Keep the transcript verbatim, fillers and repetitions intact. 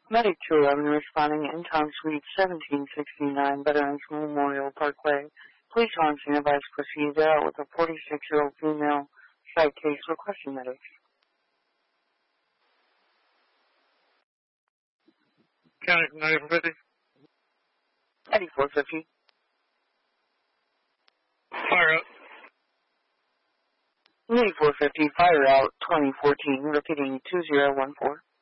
Medic two eleven responding in town suite seventeen sixty-nine Veterans Memorial Parkway. Please on scene advise proceed out with a forty-six-year-old female side case requesting medic. County ninety-four fifty. ninety-four fifty. Fire up. ninety-four fifty, fire out twenty fourteen, repeating two zero one four.